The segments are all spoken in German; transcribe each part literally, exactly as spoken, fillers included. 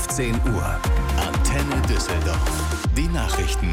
fünfzehn Uhr. Antenne Düsseldorf. Die Nachrichten.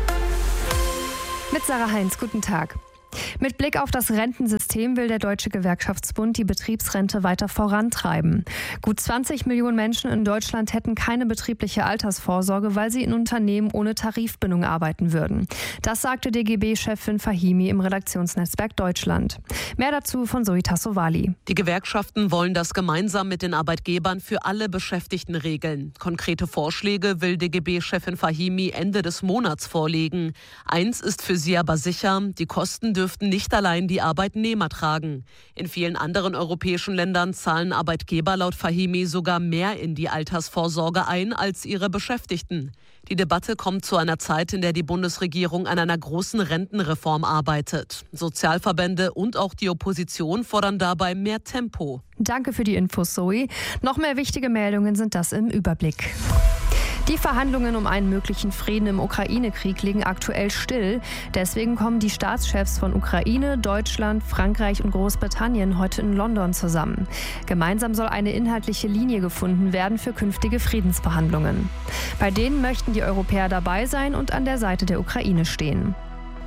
Mit Sarah Heinz, guten Tag. Mit Blick auf das Rentensystem will der Deutsche Gewerkschaftsbund die Betriebsrente weiter vorantreiben. Gut zwanzig Millionen Menschen in Deutschland hätten keine betriebliche Altersvorsorge, weil sie in Unternehmen ohne Tarifbindung arbeiten würden. Das sagte D G B-Chefin Fahimi im Redaktionsnetzwerk Deutschland. Mehr dazu von Zoe Tassovali. Die Gewerkschaften wollen das gemeinsam mit den Arbeitgebern für alle Beschäftigten regeln. Konkrete Vorschläge will D G B-Chefin Fahimi Ende des Monats vorlegen. Eins ist für sie aber sicher: Die Kosten dürfen nicht allein die Arbeitnehmer tragen. In vielen anderen europäischen Ländern zahlen Arbeitgeber laut Fahimi sogar mehr in die Altersvorsorge ein als ihre Beschäftigten. Die Debatte kommt zu einer Zeit, in der die Bundesregierung an einer großen Rentenreform arbeitet. Sozialverbände und auch die Opposition fordern dabei mehr Tempo. Danke für die Infos, Zoe. Noch mehr wichtige Meldungen sind das im Überblick. Die Verhandlungen um einen möglichen Frieden im Ukraine-Krieg liegen aktuell still. Deswegen kommen die Staatschefs von Ukraine, Deutschland, Frankreich und Großbritannien heute in London zusammen. Gemeinsam soll eine inhaltliche Linie gefunden werden für künftige Friedensverhandlungen. Bei denen möchten die Europäer dabei sein und an der Seite der Ukraine stehen.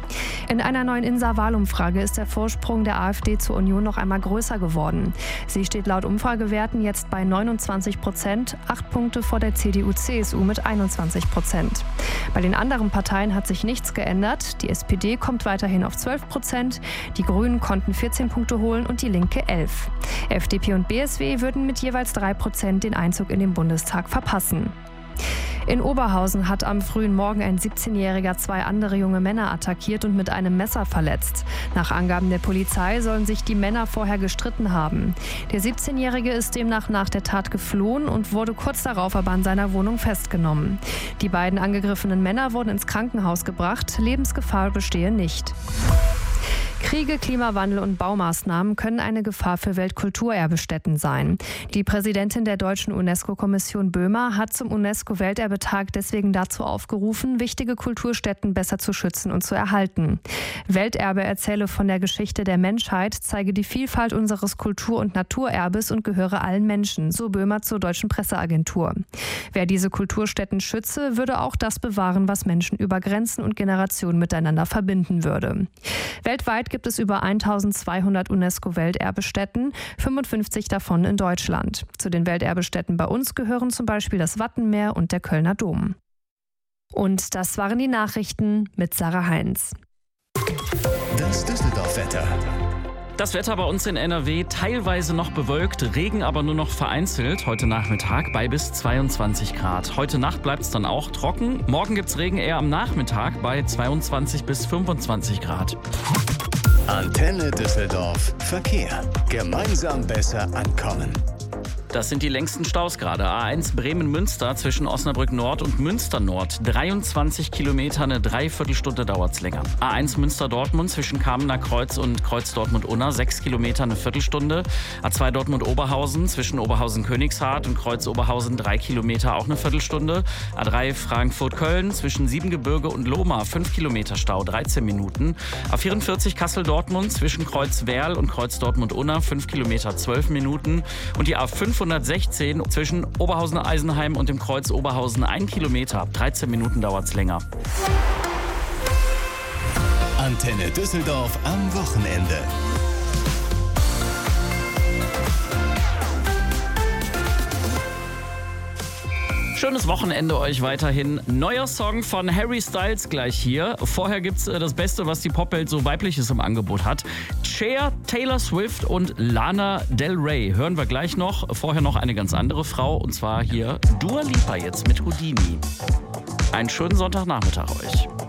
In einer neuen Insa-Wahlumfrage ist der Vorsprung der AfD zur Union noch einmal größer geworden. Sie steht laut Umfragewerten jetzt bei neunundzwanzig Prozent, acht Punkte vor der C D U C S U mit einundzwanzig Prozent. Bei den anderen Parteien hat sich nichts geändert. Die S P D kommt weiterhin auf zwölf Prozent, die Grünen konnten vierzehn Punkte holen und die Linke elf. F D P und B S W würden mit jeweils drei Prozent den Einzug in den Bundestag verpassen. In Oberhausen hat am frühen Morgen ein siebzehnjähriger zwei andere junge Männer attackiert und mit einem Messer verletzt. Nach Angaben der Polizei sollen sich die Männer vorher gestritten haben. Der siebzehnjährige ist demnach nach der Tat geflohen und wurde kurz darauf aber an seiner Wohnung festgenommen. Die beiden angegriffenen Männer wurden ins Krankenhaus gebracht. Lebensgefahr bestehe nicht. Kriege, Klimawandel und Baumaßnahmen können eine Gefahr für Weltkulturerbestätten sein. Die Präsidentin der deutschen UNESCO-Kommission Böhmer hat zum UNESCO-Welterbetag deswegen dazu aufgerufen, wichtige Kulturstätten besser zu schützen und zu erhalten. Welterbe erzähle von der Geschichte der Menschheit, zeige die Vielfalt unseres Kultur- und Naturerbes und gehöre allen Menschen, so Böhmer zur deutschen Presseagentur. Wer diese Kulturstätten schütze, würde auch das bewahren, was Menschen über Grenzen und Generationen miteinander verbinden würde. Weltweit gibt es über eintausendzweihundert UNESCO-Welterbestätten, fünfundfünfzig davon in Deutschland. Zu den Welterbestätten bei uns gehören zum Beispiel das Wattenmeer und der Kölner Dom. Und das waren die Nachrichten mit Sarah Heinz. Das Düsseldorf-Wetter. Das Wetter bei uns in N R W teilweise noch bewölkt, Regen aber nur noch vereinzelt. Heute Nachmittag bei bis zweiundzwanzig Grad. Heute Nacht bleibt es dann auch trocken. Morgen gibt es Regen eher am Nachmittag bei zweiundzwanzig bis fünfundzwanzig Grad. Antenne Düsseldorf. Verkehr. Gemeinsam besser ankommen. Das sind die längsten Staus gerade. A eins Bremen-Münster zwischen Osnabrück Nord und Münster Nord. dreiundzwanzig Kilometer, eine Dreiviertelstunde dauert es länger. A eins Münster-Dortmund zwischen Kamener Kreuz und Kreuz Dortmund-Unna. sechs Kilometer, eine Viertelstunde. A zwei Dortmund-Oberhausen zwischen Oberhausen-Königshardt und Kreuz Oberhausen. drei Kilometer, auch eine Viertelstunde. A drei Frankfurt-Köln zwischen Siebengebirge und Lohmar. fünf Kilometer Stau, dreizehn Minuten. A vierundvierzig Kassel-Dortmund zwischen Kreuz Werl und Kreuz Dortmund-Unna. fünf Kilometer, zwölf Minuten. Und die A fünfhundertsechzehn zwischen Oberhausen-Eisenheim und dem Kreuz Oberhausen ein Kilometer. dreizehn Minuten dauert es länger. Antenne Düsseldorf am Wochenende. Schönes Wochenende euch weiterhin. Neuer Song von Harry Styles gleich hier. Vorher gibt's das Beste, was die Popwelt so Weibliches im Angebot hat. Cher, Taylor Swift und Lana Del Rey hören wir gleich noch. Vorher noch eine ganz andere Frau, und zwar hier Dua Lipa jetzt mit Houdini. Einen schönen Sonntagnachmittag euch.